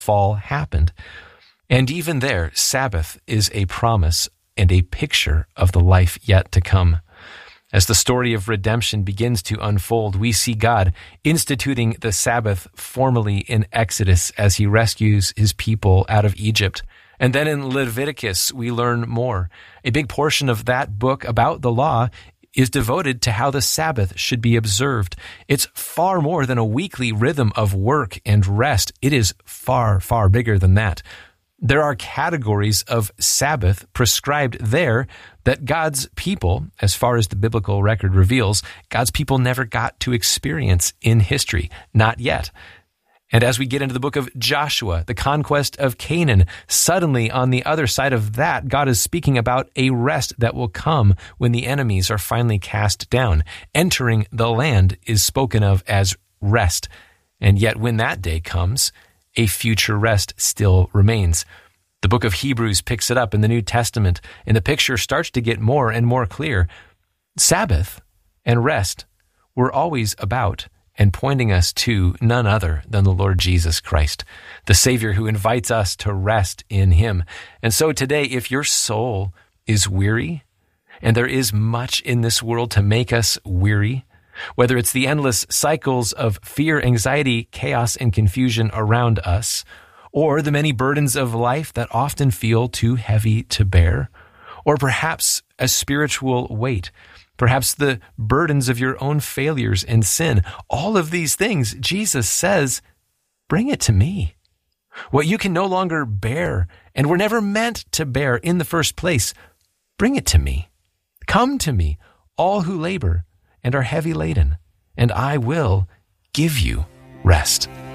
fall happened. And even there, Sabbath is a promise and a picture of the life yet to come. As the story of redemption begins to unfold, we see God instituting the Sabbath formally in Exodus as he rescues his people out of Egypt. And then in Leviticus, we learn more. A big portion of that book about the law is devoted to how the Sabbath should be observed. It's far more than a weekly rhythm of work and rest. It is far, far bigger than that. There are categories of Sabbath prescribed there that God's people, as far as the biblical record reveals, God's people never got to experience in history, not yet. And as we get into the book of Joshua, the conquest of Canaan, suddenly on the other side of that, God is speaking about a rest that will come when the enemies are finally cast down. Entering the land is spoken of as rest. And yet when that day comes, a future rest still remains. The book of Hebrews picks it up in the New Testament, and the picture starts to get more and more clear. Sabbath and rest were always about and pointing us to none other than the Lord Jesus Christ, the Savior who invites us to rest in him. And so today, if your soul is weary, and there is much in this world to make us weary, whether it's the endless cycles of fear, anxiety, chaos, and confusion around us, or the many burdens of life that often feel too heavy to bear, or perhaps a spiritual weight, perhaps the burdens of your own failures and sin, all of these things, Jesus says, bring it to me. What you can no longer bear and were never meant to bear in the first place, bring it to me. Come to me, all who labor and are heavy laden, and I will give you rest.